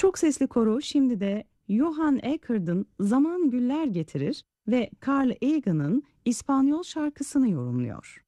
Çok Sesli Koro şimdi de Johan Eckerd'ın Zaman Güller Getirir ve Carl Egan'ın İspanyol şarkısını yorumluyor.